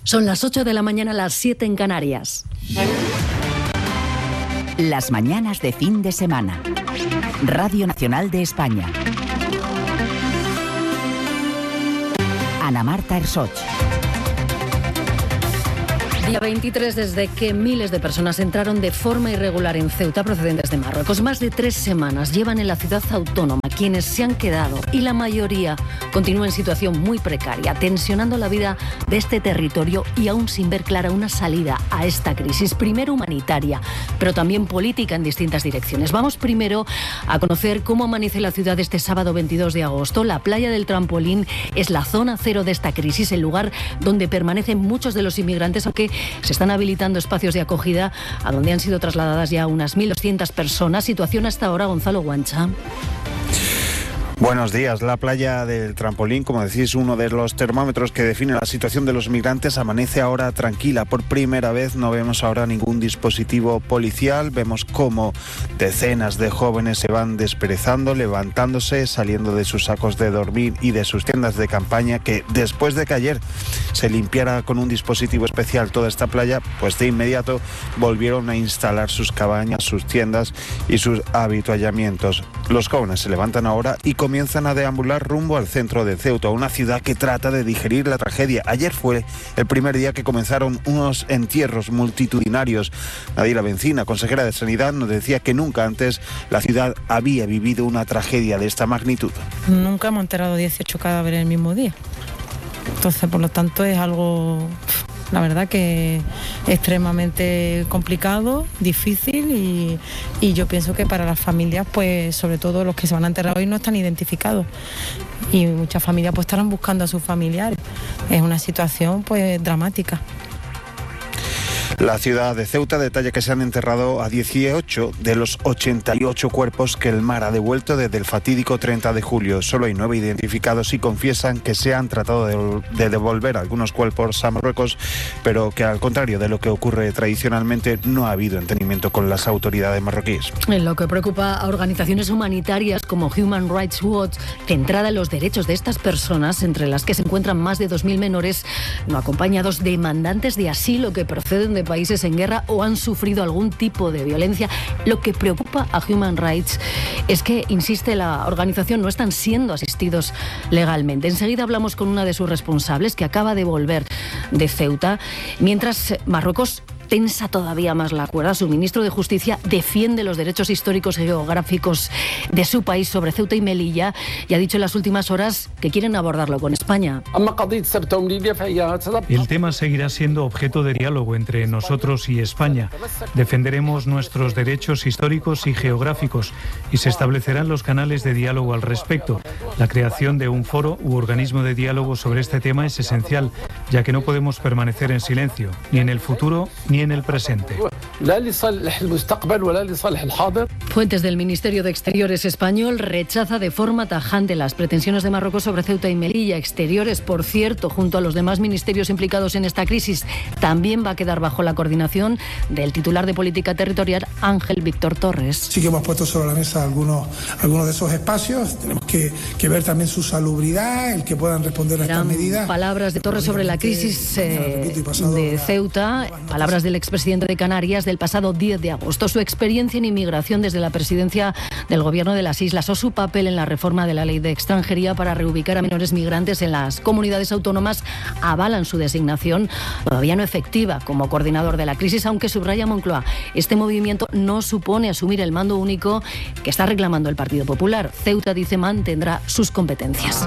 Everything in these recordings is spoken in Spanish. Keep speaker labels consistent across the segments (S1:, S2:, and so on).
S1: Son las 8 de la mañana, las 7 en Canarias.
S2: Las mañanas de fin de semana. Radio Nacional de España. Ana Marta Ersoch.
S1: Día 23 desde que miles de personas entraron de forma irregular en Ceuta procedentes de Marruecos. Más de 3 semanas llevan en la ciudad autónoma. Quienes se han quedado, y la mayoría, continúa en situación muy precaria, tensionando la vida de este territorio y aún sin ver clara una salida a esta crisis. Primero humanitaria, pero también política en distintas direcciones. Vamos primero a conocer cómo amanece la ciudad este sábado 22 de agosto. La playa del Trampolín es la zona cero de esta crisis, el lugar donde permanecen muchos de los inmigrantes, aunque se están habilitando espacios de acogida a donde han sido trasladadas ya unas 1.200 personas. Situación hasta ahora, Gonzalo Guancha.
S3: Buenos días. La playa del Trampolín, como decís, uno de los termómetros que define la situación de los migrantes, amanece ahora tranquila. Por primera vez no vemos ahora ningún dispositivo policial. Vemos cómo decenas de jóvenes se van desperezando, levantándose, saliendo de sus sacos de dormir y de sus tiendas de campaña, que después de que ayer se limpiara con un dispositivo especial toda esta playa, pues de inmediato volvieron a instalar sus cabañas, sus tiendas y sus habituallamientos. Los jóvenes se levantan ahora y comienzan a deambular rumbo al centro de Ceuta, una ciudad que trata de digerir la tragedia. Ayer fue el primer día que comenzaron unos entierros multitudinarios. Nadira Bencina, consejera de Sanidad, nos decía que nunca antes la ciudad había vivido una tragedia de esta magnitud.
S4: Nunca hemos enterrado 18 cadáveres el mismo día. Entonces, por lo tanto, es algo, la verdad, que extremadamente complicado, difícil, y yo pienso que para las familias, pues sobre todo los que se van a enterrar hoy, no están identificados, y muchas familias pues estarán buscando a sus familiares. Es una situación pues dramática.
S3: La ciudad de Ceuta detalla que se han enterrado a 18 de los 88 cuerpos que el mar ha devuelto desde el fatídico 30 de julio. Solo hay 9 identificados y confiesan que se han tratado de devolver algunos cuerpos a Marruecos, pero que al contrario de lo que ocurre tradicionalmente, no ha habido entendimiento con las autoridades marroquíes.
S1: En lo que preocupa a organizaciones humanitarias como Human Rights Watch, centrada en los derechos de estas personas, entre las que se encuentran más de 2.000 menores no acompañados, demandantes de asilo que proceden de países en guerra o han sufrido algún tipo de violencia. Lo que preocupa a Human Rights es que, insiste la organización, no están siendo asistidos legalmente. Enseguida hablamos con una de sus responsables que acaba de volver de Ceuta, mientras Marruecos tensa todavía más la cuerda. Su ministro de Justicia defiende los derechos históricos y geográficos de su país sobre Ceuta y Melilla y ha dicho en las últimas horas que quieren abordarlo con España.
S5: El tema seguirá siendo objeto de diálogo entre nosotros y España. Defenderemos nuestros derechos históricos y geográficos y se establecerán los canales de diálogo al respecto. La creación de un foro u organismo de diálogo sobre este tema es esencial, ya que no podemos permanecer en silencio, ni en el futuro ni en el presente.
S1: Fuentes del Ministerio de Exteriores español rechaza de forma tajante las pretensiones de Marruecos sobre Ceuta y Melilla. Exteriores, por cierto, junto a los demás ministerios implicados en esta crisis, también va a quedar bajo la coordinación del titular de Política Territorial, Ángel Víctor Torres.
S6: Sí que hemos puesto sobre la mesa algunos de esos espacios. Tenemos que ver también su salubridad, el que puedan responder a estas medidas.
S1: Palabras de Torres sobre la crisis de Ceuta, palabras del expresidente de Canarias del pasado 10 de agosto. Su experiencia en inmigración desde la presidencia del gobierno de las islas o su papel en la reforma de la ley de extranjería para reubicar a menores migrantes en las comunidades autónomas avalan su designación, todavía no efectiva, como coordinador de la crisis, aunque subraya Moncloa, este movimiento no supone asumir el mando único que está reclamando el Partido Popular. Ceuta, dice, mantendrá sus competencias.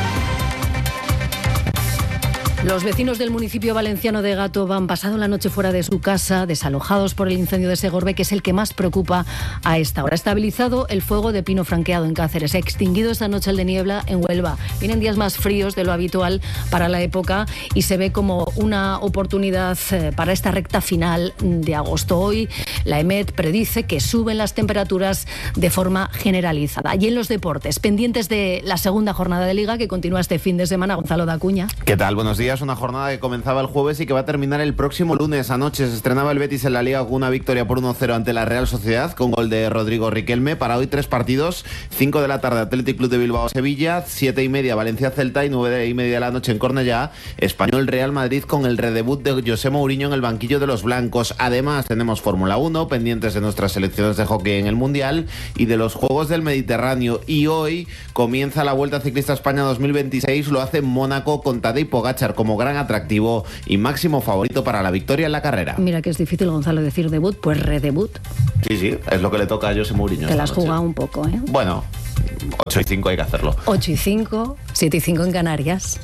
S1: Los vecinos del municipio valenciano de Gátova han pasado la noche fuera de su casa, desalojados por el incendio de Segorbe, que es el que más preocupa a esta hora. Estabilizado el fuego de pino franqueado en Cáceres, extinguido esta noche el de niebla en Huelva. Vienen días más fríos de lo habitual para la época y se ve como una oportunidad para esta recta final de agosto. Hoy la EMET predice que suben las temperaturas de forma generalizada. Y en los deportes, pendientes de la segunda jornada de Liga que continúa este fin de semana, Gonzalo Dacuña.
S7: ¿Qué tal? Buenos días. decías, una jornada que comenzaba el jueves y que va a terminar el próximo lunes. Anoche se estrenaba el Betis en la Liga con una victoria por 1-0 ante la Real Sociedad, con gol de Rodrigo Riquelme. Para hoy 3 partidos: 5 de la tarde Athletic Club de Bilbao-Sevilla, 7:30 Valencia-Celta y 9:30 de la noche en Cornellá, Español-Real Madrid, con el redebut de José Mourinho en el banquillo de los blancos. Además tenemos Fórmula 1, pendientes de nuestras selecciones de hockey en el Mundial y de los Juegos del Mediterráneo. Y hoy comienza la Vuelta Ciclista España 2026, lo hace en Mónaco, con Tadej Pogačar como gran atractivo y máximo favorito para la victoria en la carrera.
S1: Mira que es difícil, Gonzalo, decir debut, pues redebut.
S7: Sí, es lo que le toca a José Mourinho.
S1: Te la has jugado un poco, ¿eh?
S7: Bueno, 8:05 hay que hacerlo.
S1: 8:05, 7:05 en Canarias.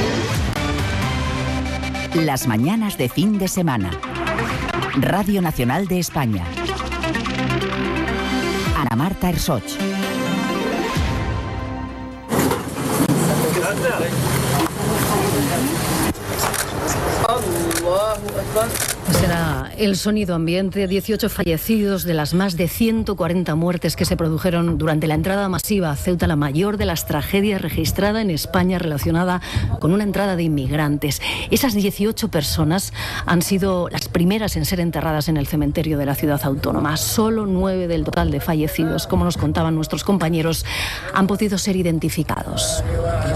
S2: Las mañanas de fin de semana. Radio Nacional de España. Ana Marta Ersoch.
S1: Será el sonido ambiente. 18 fallecidos de las más de 140 muertes que se produjeron durante la entrada masiva a Ceuta, la mayor de las tragedias registrada en España relacionada con una entrada de inmigrantes. Esas 18 personas han sido las primeras en ser enterradas en el cementerio de la ciudad autónoma. Solo 9 del total de fallecidos, como nos contaban nuestros compañeros, han podido ser identificados.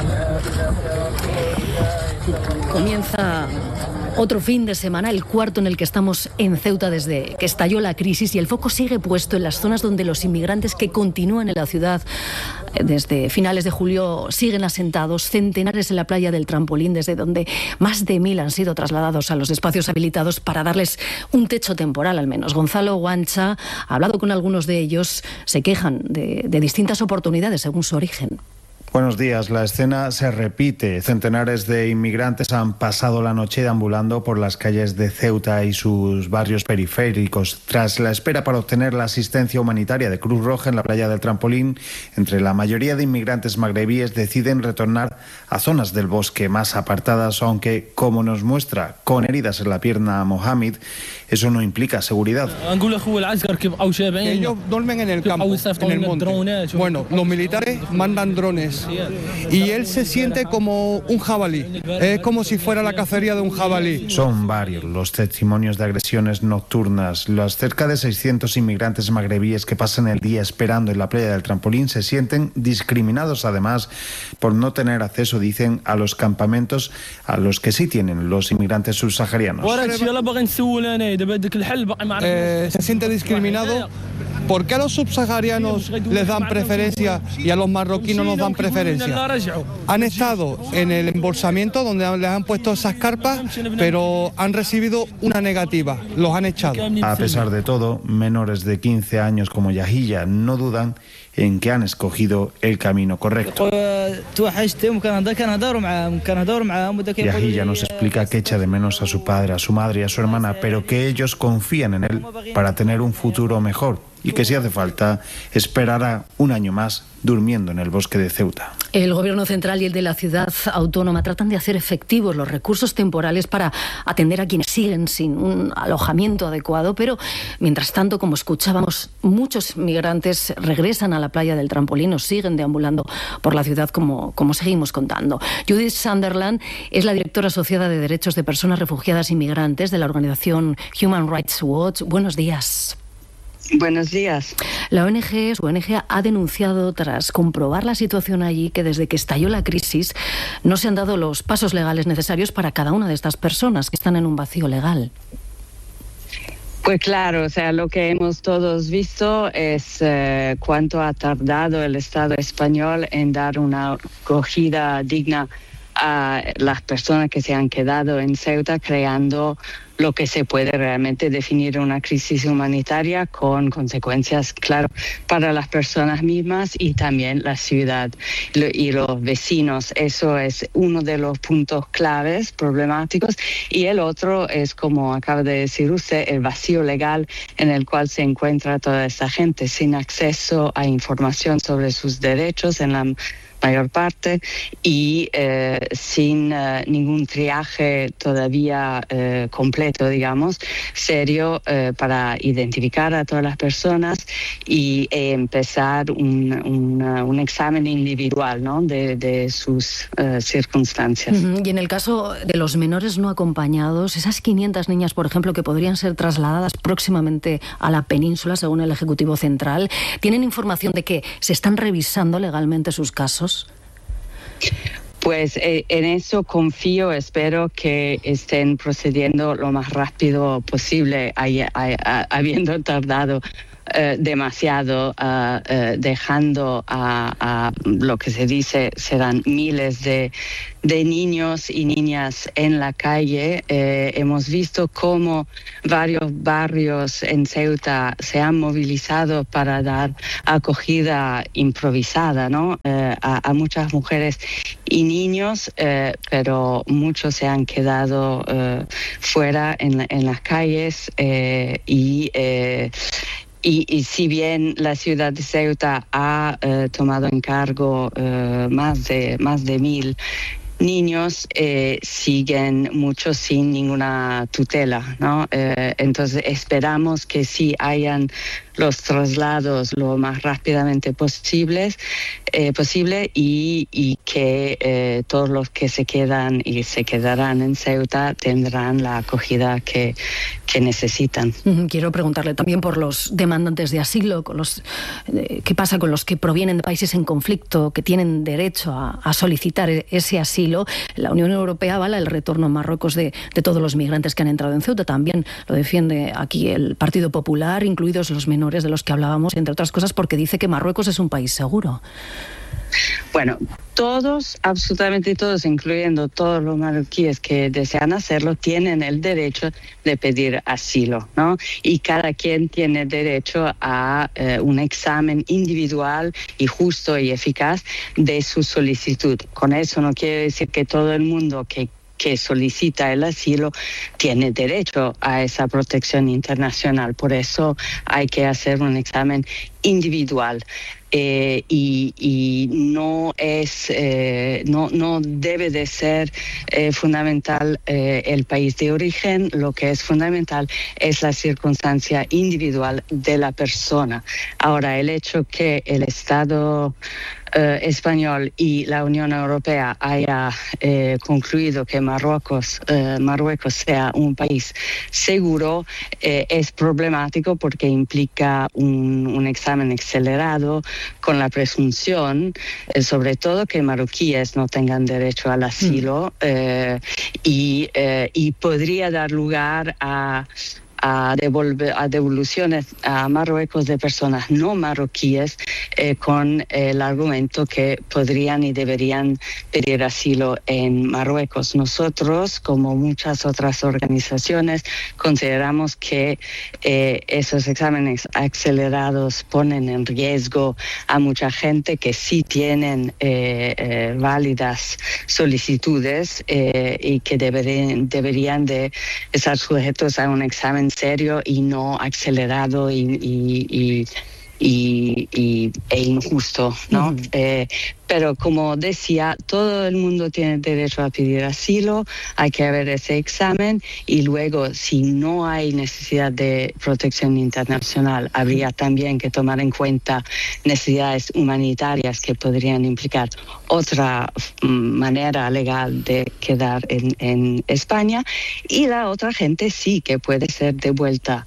S1: Comienza otro fin de semana, el cuarto en el que estamos en Ceuta desde que estalló la crisis, y el foco sigue puesto en las zonas donde los inmigrantes que continúan en la ciudad desde finales de julio siguen asentados. Centenares en la playa del Trampolín, desde donde más de 1.000 han sido trasladados a los espacios habilitados para darles un techo temporal al menos. Gonzalo Guancha ha hablado con algunos de ellos, se quejan de distintas oportunidades según su origen.
S3: Buenos días. La escena se repite. Centenares de inmigrantes han pasado la noche deambulando por las calles de Ceuta y sus barrios periféricos. Tras la espera para obtener la asistencia humanitaria de Cruz Roja en la playa del Trampolín, entre la mayoría de inmigrantes magrebíes deciden retornar a zonas del bosque más apartadas, aunque, como nos muestra con heridas en la pierna Mohamed, eso no implica seguridad.
S8: Ellos duermen en el campo, en el monte. Bueno, los militares mandan drones y él se siente como un jabalí. Es como si fuera la cacería de un jabalí.
S3: Son varios los testimonios de agresiones nocturnas. Los cerca de 600 inmigrantes magrebíes que pasan el día esperando en la playa del Trampolín se sienten discriminados, además, por no tener acceso, dicen, a los campamentos a los que sí tienen los inmigrantes subsaharianos.
S8: Se siente discriminado. ¿Por qué a los subsaharianos les dan preferencia y a los marroquíes no nos dan preferencia? Han estado en el embolsamiento donde les han puesto esas carpas, pero han recibido una negativa, los han echado.
S3: A pesar de todo, menores de 15 años como Yahilla no dudan en que han escogido el camino correcto. Yahilla nos explica que echa de menos a su padre, a su madre y a su hermana, pero que ellos confían en él para tener un futuro mejor y que si hace falta esperará un año más durmiendo en el bosque de Ceuta.
S1: El Gobierno central y el de la ciudad autónoma tratan de hacer efectivos los recursos temporales para atender a quienes siguen sin un alojamiento adecuado, pero mientras tanto, como escuchábamos, muchos migrantes regresan a la playa del Trampolín o siguen deambulando por la ciudad, como seguimos contando. Judith Sunderland es la directora asociada de Derechos de Personas Refugiadas y Migrantes de la organización Human Rights Watch. Buenos días.
S9: Buenos días.
S1: La ONG, su ONG, ha denunciado, tras comprobar la situación allí, que desde que estalló la crisis no se han dado los pasos legales necesarios para cada una de estas personas que están en un vacío legal.
S9: Pues claro, o sea, lo que hemos todos visto es cuánto ha tardado el Estado español en dar una acogida digna a las personas que se han quedado en Ceuta, creando lo que se puede realmente definir una crisis humanitaria con consecuencias, claro, para las personas mismas y también la ciudad y los vecinos. Eso es uno de los puntos claves problemáticos. Y el otro es, como acaba de decir usted, el vacío legal en el cual se encuentra toda esta gente sin acceso a información sobre sus derechos en la mayor parte, y sin ningún triaje todavía completo, digamos, serio, para identificar a todas las personas y empezar un examen individual, ¿no?, de sus circunstancias.
S1: Y en el caso de los menores no acompañados, esas 500 niñas, por ejemplo, que podrían ser trasladadas próximamente a la península, según el Ejecutivo Central, ¿tienen información de que se están revisando legalmente sus casos?
S9: Pues en eso confío, espero que estén procediendo lo más rápido posible, habiendo tardado demasiado, dejando a lo que se dice serán miles de niños y niñas en la calle. Hemos visto cómo varios barrios en Ceuta se han movilizado para dar acogida improvisada, ¿no?, a muchas mujeres y niños, pero muchos se han quedado fuera en las calles y si bien la ciudad de Ceuta ha tomado en cargo más de 1.000 niños, siguen muchos sin ninguna tutela, ¿no? Entonces esperamos que sí hayan los traslados lo más rápidamente posible y que todos los que se quedan y se quedarán en Ceuta tendrán la acogida que necesitan.
S1: Quiero preguntarle también por los demandantes de asilo, ¿qué pasa con los que provienen de países en conflicto, que tienen derecho a solicitar ese asilo? La Unión Europea avala el retorno a Marruecos de todos los migrantes que han entrado en Ceuta. También lo defiende aquí el Partido Popular, incluidos los menores de los que hablábamos, entre otras cosas, porque dice que Marruecos es un país seguro.
S9: Bueno, todos, absolutamente todos, incluyendo todos los marroquíes que desean hacerlo, tienen el derecho de pedir asilo, ¿no? Y cada quien tiene derecho a un examen individual y justo y eficaz de su solicitud. Con eso no quiere decir que todo el mundo que solicita el asilo tiene derecho a esa protección internacional. Por eso hay que hacer un examen individual. Y no debe de ser fundamental el país de origen. Lo que es fundamental es la circunstancia individual de la persona. Ahora, el hecho que el Estado español y la Unión Europea haya concluido que Marruecos sea un país seguro es problemático, porque implica un examen acelerado con la presunción, sobre todo, que marroquíes no tengan derecho al asilo, y podría dar lugar a devoluciones a Marruecos de personas no marroquíes con el argumento que podrían y deberían pedir asilo en Marruecos. Nosotros, como muchas otras organizaciones, consideramos que esos exámenes acelerados ponen en riesgo a mucha gente que sí tienen válidas solicitudes y que deberían de estar sujetos a un examen serio y no acelerado e injusto, ¿no? Pero como decía, todo el mundo tiene derecho a pedir asilo, hay que haber ese examen, y luego, si no hay necesidad de protección internacional, habría también que tomar en cuenta necesidades humanitarias que podrían implicar otra manera legal de quedar en España, y la otra gente sí que puede ser devuelta.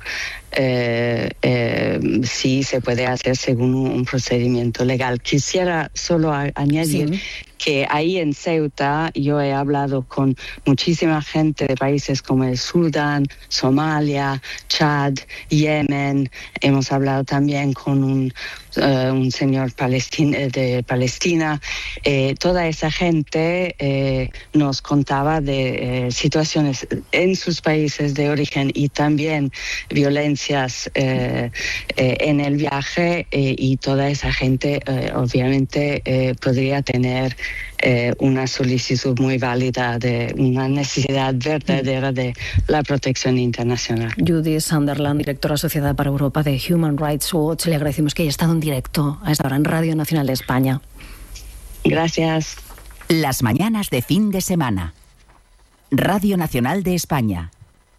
S9: Sí se puede hacer según un procedimiento legal. Quisiera solo añadir que ahí en Ceuta yo he hablado con muchísima gente de países como el Sudán, Somalia, Chad, Yemen. Hemos hablado también con un señor de Palestina. Toda esa gente nos contaba de situaciones en sus países de origen y también violencias en el viaje, y toda esa gente obviamente podría tener una solicitud muy válida de una necesidad verdadera de la protección internacional.
S1: Judith Sunderland, directora asociada para Europa de Human Rights Watch, le agradecemos que haya estado en directo a esta hora en Radio Nacional de España.
S9: Gracias.
S2: Las mañanas de fin de semana. Radio Nacional de España.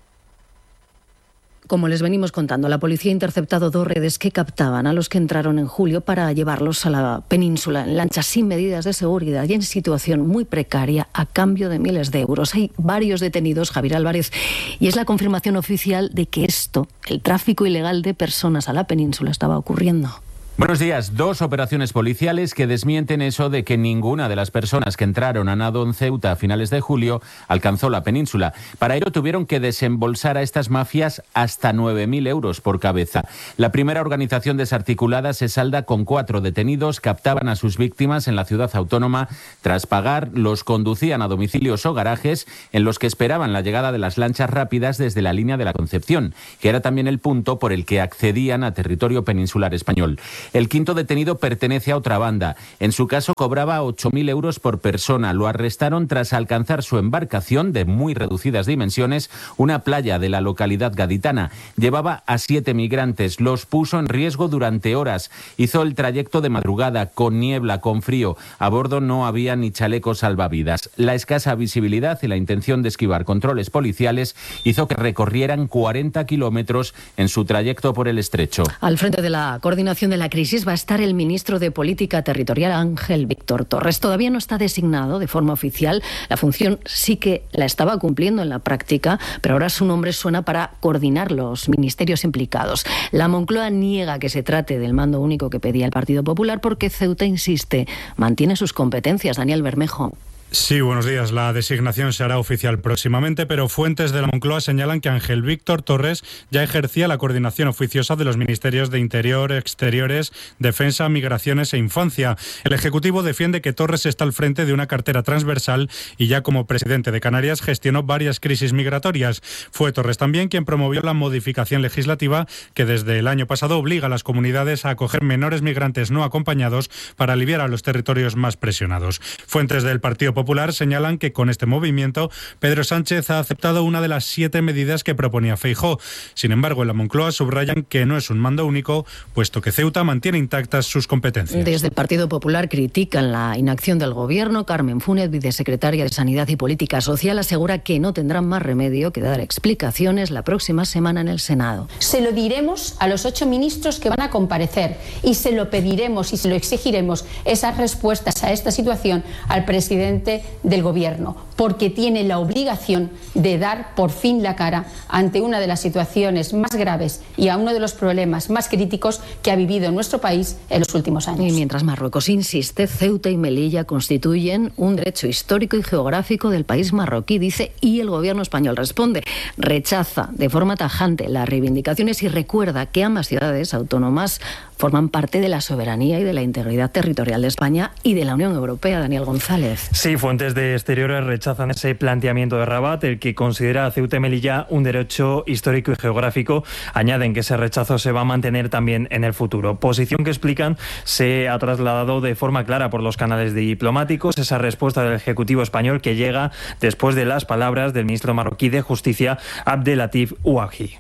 S1: Como les venimos contando, la policía ha interceptado 2 redes que captaban a los que entraron en julio para llevarlos a la península en lanchas sin medidas de seguridad y en situación muy precaria a cambio de miles de euros. Hay varios detenidos, Javier Álvarez, y es la confirmación oficial de que el tráfico ilegal de personas a la península, estaba ocurriendo.
S10: Buenos días. 2 operaciones policiales que desmienten eso de que ninguna de las personas que entraron a nado en Ceuta a finales de julio alcanzó la península. Para ello tuvieron que desembolsar a estas mafias hasta 9.000 euros por cabeza. La primera organización desarticulada se salda con 4 detenidos. Captaban a sus víctimas en la ciudad autónoma. Tras pagar, los conducían a domicilios o garajes en los que esperaban la llegada de las lanchas rápidas desde la línea de la Concepción, que era también el punto por el que accedían a territorio peninsular español. El quinto detenido pertenece a otra banda. En su caso cobraba 8.000 euros por persona. Lo arrestaron tras alcanzar su embarcación de muy reducidas dimensiones, una playa de la localidad gaditana. Llevaba a 7 migrantes. Los puso en riesgo durante horas. Hizo el trayecto de madrugada, con niebla, con frío. A bordo no había ni chalecos salvavidas. La escasa visibilidad y la intención de esquivar controles policiales hizo que recorrieran 40 kilómetros en su trayecto por el estrecho.
S1: Al frente de la coordinación de la crisis va a estar el ministro de Política Territorial, Ángel Víctor Torres. Todavía no está designado de forma oficial. La función sí que la estaba cumpliendo en la práctica, pero ahora su nombre suena para coordinar los ministerios implicados. La Moncloa niega que se trate del mando único que pedía el Partido Popular porque Ceuta, insiste, mantiene sus competencias. Daniel Bermejo.
S11: Sí, buenos días. La designación se hará oficial próximamente, pero fuentes de la Moncloa señalan que Ángel Víctor Torres ya ejercía la coordinación oficiosa de los ministerios de Interior, Exteriores, Defensa, Migraciones e Infancia. El Ejecutivo defiende que Torres está al frente de una cartera transversal y ya como presidente de Canarias gestionó varias crisis migratorias. Fue Torres también quien promovió la modificación legislativa que desde el año pasado obliga a las comunidades a acoger menores migrantes no acompañados para aliviar a los territorios más presionados. Fuentes del Partido Popular señalan que con este movimiento Pedro Sánchez ha aceptado una de las 7 medidas que proponía Feijóo. Sin embargo, en la Moncloa subrayan que no es un mando único, puesto que Ceuta mantiene intactas sus competencias.
S1: Desde el Partido Popular critican la inacción del Gobierno. Carmen Funes, vicesecretaria de Sanidad y Política Social, asegura que no tendrán más remedio que dar explicaciones la próxima semana en el Senado.
S12: Se lo diremos a los 8 ministros que van a comparecer y se lo pediremos y se lo exigiremos esas respuestas a esta situación al presidente del Gobierno, porque tiene la obligación de dar por fin la cara ante una de las situaciones más graves y a uno de los problemas más críticos que ha vivido nuestro país en los últimos años.
S1: Y mientras Marruecos insiste, Ceuta y Melilla constituyen un derecho histórico y geográfico del país marroquí, dice, y el Gobierno español responde. Rechaza de forma tajante las reivindicaciones y recuerda que ambas ciudades autónomas forman parte de la soberanía y de la integridad territorial de España y de la Unión Europea. Daniel González.
S13: Sí, fuentes de Exteriores rechazan ese planteamiento de Rabat, el que considera a Ceuta y Melilla un derecho histórico y geográfico. Añaden que ese rechazo se va a mantener también en el futuro. Posición que explican se ha trasladado de forma clara por los canales diplomáticos. Esa respuesta del Ejecutivo español que llega después de las palabras del ministro marroquí de Justicia, Abdelatif Ouahi.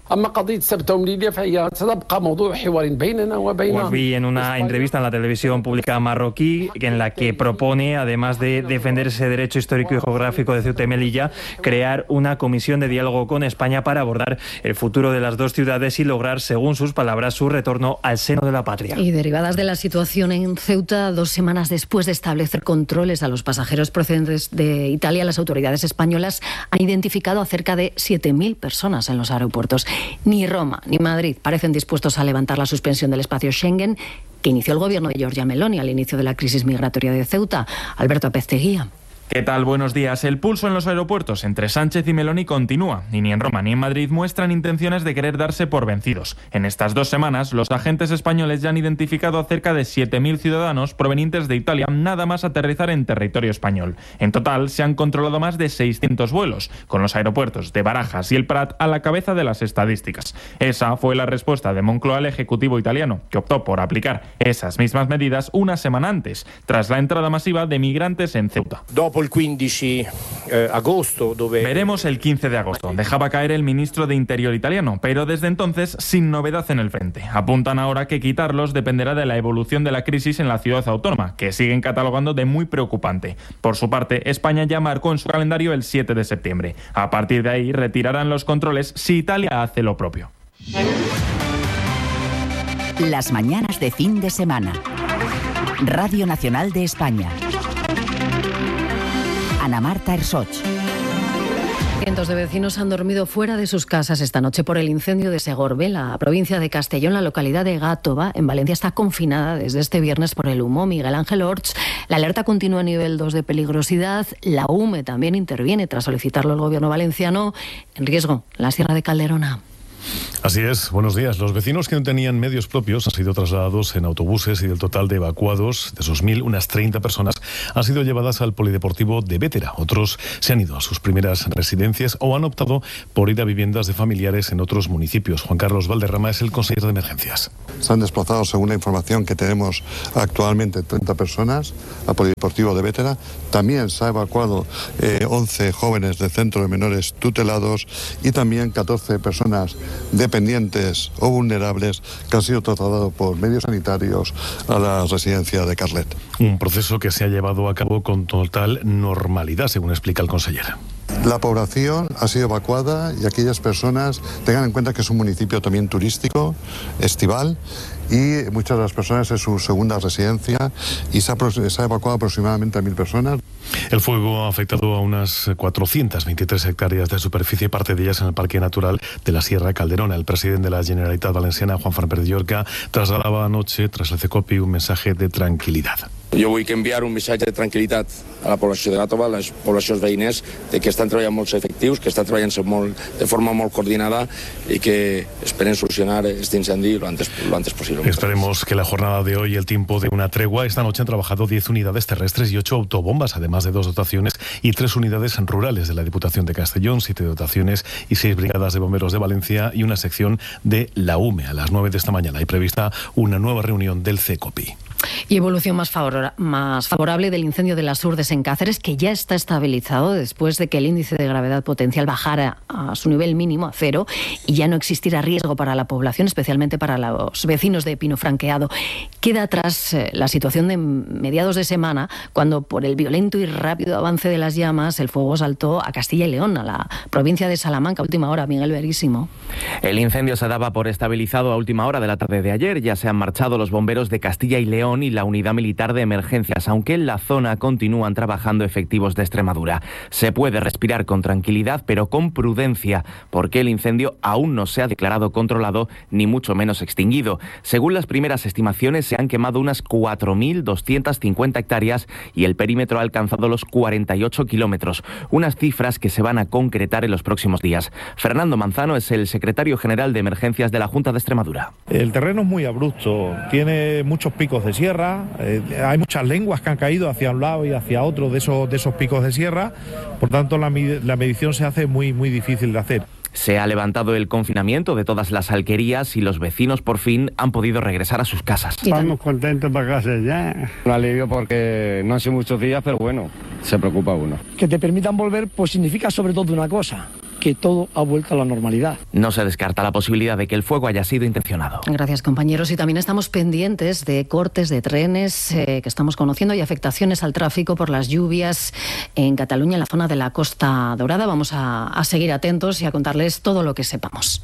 S13: Ouahi en una entrevista en la televisión pública marroquí en la que propone, además de defender ese derecho histórico y geográfico de Ceuta y Melilla, crear una comisión de diálogo con España para abordar el futuro de las dos ciudades y lograr, según sus palabras, su retorno al seno de la patria.
S1: Y derivadas de la situación en Ceuta, 2 semanas después de establecer controles a los pasajeros procedentes de Italia, las autoridades españolas han identificado a cerca de 7.000 personas en los aeropuertos. Ni Roma ni Madrid parecen dispuestos a levantar la suspensión del espacio Schengen que inició el gobierno de Giorgia Meloni al inicio de la crisis migratoria de Ceuta. Alberto Apezteguía.
S14: ¿Qué tal? Buenos días. El pulso en los aeropuertos entre Sánchez y Meloni continúa y ni en Roma ni en Madrid muestran intenciones de querer darse por vencidos. En estas 2 semanas, los agentes españoles ya han identificado a cerca de 7.000 ciudadanos provenientes de Italia nada más aterrizar en territorio español. En total, se han controlado más de 600 vuelos, con los aeropuertos de Barajas y el Prat a la cabeza de las estadísticas. Esa fue la respuesta de Moncloa al Ejecutivo italiano, que optó por aplicar esas mismas medidas una semana antes, tras la entrada masiva de migrantes en Ceuta. Veremos el 15 de agosto. Dejaba caer el ministro de Interior italiano, pero desde entonces sin novedad en el frente. Apuntan ahora que quitarlos dependerá de la evolución de la crisis en la ciudad autónoma, que siguen catalogando de muy preocupante. Por su parte, España ya marcó en su calendario el 7 de septiembre. A partir de ahí retirarán los controles si Italia hace lo propio.
S2: Las mañanas de fin de semana. Radio Nacional de España. Ana Marta Ersoch.
S1: Cientos de vecinos han dormido fuera de sus casas esta noche por el incendio de Segorbe, la provincia de Castellón. La localidad de Gátova, en Valencia, está confinada desde este viernes por el humo. Miguel Ángel Orts, la alerta continúa a nivel 2 de peligrosidad. La UME también interviene tras solicitarlo el gobierno valenciano. En riesgo, la Sierra de Calderona.
S15: Así es, buenos días. Los vecinos que no tenían medios propios han sido trasladados en autobuses y del total de evacuados, de esos 1.000, unas 30 personas han sido llevadas al polideportivo de Bétera. Otros se han ido a sus primeras residencias o han optado por ir a viviendas de familiares en otros municipios. Juan Carlos Valderrama es el consejero de emergencias.
S16: Se han desplazado, según la información que tenemos actualmente, 30 personas al polideportivo de Bétera. También se ha evacuado 11 jóvenes del centro de menores tutelados y también 14 personas dependientes o vulnerables que han sido trasladados por medios sanitarios a la residencia de Carlet.
S15: Un proceso que se ha llevado a cabo con total normalidad, según explica el consejero.
S16: La población ha sido evacuada y aquellas personas tengan en cuenta que es un municipio también turístico, estival, y muchas de las personas es su segunda residencia y se ha evacuado aproximadamente a 1.000 personas.
S15: El fuego ha afectado a unas 423 hectáreas de superficie, parte de ellas en el Parque Natural de la Sierra Calderona. El presidente de la Generalitat Valenciana, Juan Fernández Llorca, trasladaba anoche, tras el CECOPI, un mensaje de tranquilidad.
S17: Jo vull enviar un missatge de tranquil·litat a la població de Gàtova, a les poblacions veïnes, de que estan treballant molts efectius, que estan treballant de forma molt coordinada y que esperen solucionar este incendi lo antes posible.
S15: Esperemos que la jornada de hoy, el tiempo de una tregua. Esta noche han trabajado 10 unidades terrestres y 8 autobombas, además de 2 dotaciones y 3 unidades rurales de la Diputación de Castellón, 7 dotaciones y 6 brigadas de bomberos de Valencia y una sección de la UME. A las 9 de esta mañana hay prevista una nueva reunión del CECOPI.
S1: Y evolución más favorable del incendio de las Urdes en Cáceres, que ya está estabilizado después de que el índice de gravedad potencial bajara a su nivel mínimo, a 0, y ya no existiera riesgo para la población, especialmente para los vecinos de Pino Franqueado. Queda atrás la situación de mediados de semana, cuando por el violento y rápido avance de las llamas, el fuego saltó a Castilla y León, a la provincia de Salamanca. Última hora, Miguel Verísimo.
S18: El incendio se daba por estabilizado a última hora de la tarde de ayer. Ya se han marchado los bomberos de Castilla y León y la Unidad Militar de Emergencias, aunque en la zona continúan trabajando efectivos de Extremadura. Se puede respirar con tranquilidad, pero con prudencia, porque el incendio aún no se ha declarado controlado, ni mucho menos extinguido. Según las primeras estimaciones, se han quemado unas 4.250 hectáreas y el perímetro ha alcanzado los 48 kilómetros, unas cifras que se van a concretar en los próximos días. Fernando Manzano es el secretario general de Emergencias de la Junta de Extremadura.
S19: El terreno es muy abrupto, tiene muchos picos de sierra, hay muchas lenguas que han caído hacia un lado y hacia otro de esos picos de sierra, por tanto la medición se hace muy difícil de hacer.
S18: Se ha levantado el confinamiento de todas las alquerías y los vecinos por fin han podido regresar a sus casas.
S20: Estamos contentos para casa ya. Un alivio porque no han sido muchos días, pero bueno, se preocupa uno.
S21: Que te permitan volver, pues significa sobre todo una cosa, que todo ha vuelto a la normalidad.
S18: No se descarta la posibilidad de que el fuego haya sido intencionado.
S1: Gracias, compañeros. Y también estamos pendientes de cortes de trenes que estamos conociendo y afectaciones al tráfico por las lluvias en Cataluña, en la zona de la Costa Dorada. Vamos a seguir atentos y a contarles todo lo que sepamos.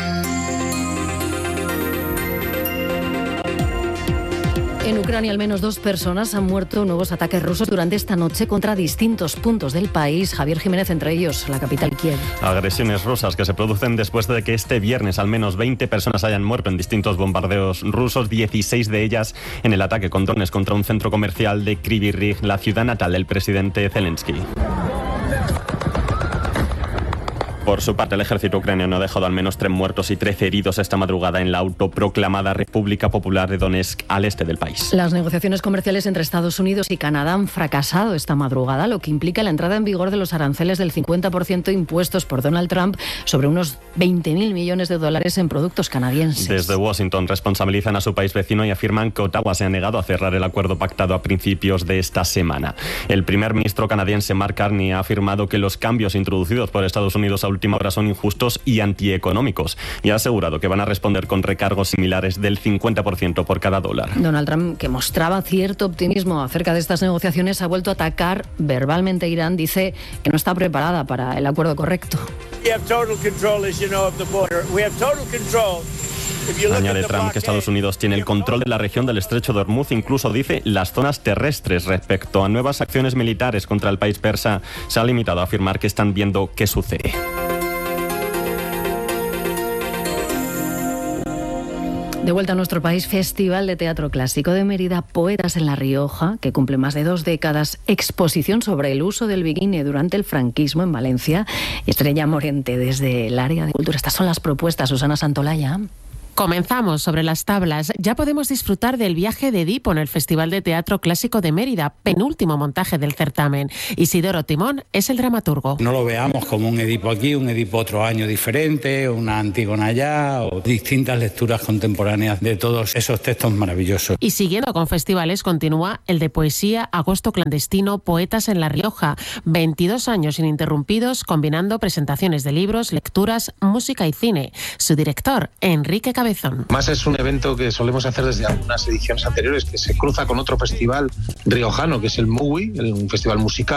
S1: En Ucrania, al menos 2 personas han muerto en nuevos ataques rusos durante esta noche contra distintos puntos del país. Javier Jiménez, entre ellos la capital Kiev.
S22: Agresiones rusas que se producen después de que este viernes al menos 20 personas hayan muerto en distintos bombardeos rusos, 16 de ellas en el ataque con drones contra un centro comercial de Kryvyi Rih, la ciudad natal del presidente Zelensky. Por su parte, el ejército ucraniano ha dejado al menos 3 muertos y 13 heridos esta madrugada en la autoproclamada República Popular de Donetsk, al este del país.
S1: Las negociaciones comerciales entre Estados Unidos y Canadá han fracasado esta madrugada, lo que implica la entrada en vigor de los aranceles del 50% impuestos por Donald Trump sobre unos 20.000 millones de dólares en productos canadienses.
S22: Desde Washington responsabilizan a su país vecino y afirman que Ottawa se ha negado a cerrar el acuerdo pactado a principios de esta semana. El primer ministro canadiense Mark Carney ha afirmado que los cambios introducidos por Estados Unidos a última hora son injustos y antieconómicos y ha asegurado que van a responder con recargos similares del 50% por cada dólar.
S1: Donald Trump, que mostraba cierto optimismo acerca de estas negociaciones, ha vuelto a atacar verbalmente a Irán. Dice que no está preparada para el acuerdo correcto.
S22: Añade Trump que Estados Unidos tiene el control de la región del estrecho de Hormuz, incluso dice las zonas terrestres. Respecto a nuevas acciones militares contra el país persa, se ha limitado a afirmar que están viendo qué sucede.
S1: De vuelta a nuestro país, Festival de Teatro Clásico de Mérida, Poetas en La Rioja, que cumple más de 2 décadas, exposición sobre el uso del bikini durante el franquismo en Valencia, y Estrella Morente desde el área de cultura. Estas son las propuestas, Susana Santolaya.
S4: Comenzamos sobre las tablas. Ya podemos disfrutar del viaje de Edipo en el Festival de Teatro Clásico de Mérida, penúltimo montaje del certamen. Isidoro Timón es el dramaturgo.
S5: No lo veamos como un Edipo aquí, un Edipo otro año diferente, una Antígona allá, o distintas lecturas contemporáneas de todos esos textos maravillosos.
S4: Y siguiendo con festivales, continúa el de poesía Agosto Clandestino, Poetas en La Rioja. 22 años ininterrumpidos, combinando presentaciones de libros, lecturas, música y cine. Su director, Enrique Cabezón.
S23: Más es un evento que solemos hacer desde algunas ediciones anteriores, que se cruza con otro festival riojano, que es el MUWI, un festival musical.